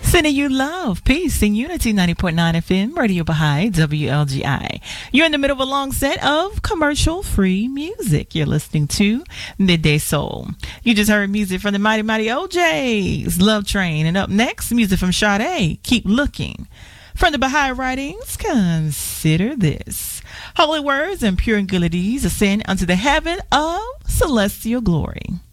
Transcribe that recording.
Sending you love, peace, and unity. 90.9 FM, Radio Baha'i, WLGI. You're in the middle of a long set of commercial-free music. You're listening to Midday Soul. You just heard music from the Mighty Mighty OJs, Love Train. And up next, music from Sade, Keep Looking. From the Baha'i writings, consider this. Holy words and pure and good deeds ascend unto the heaven of celestial glory.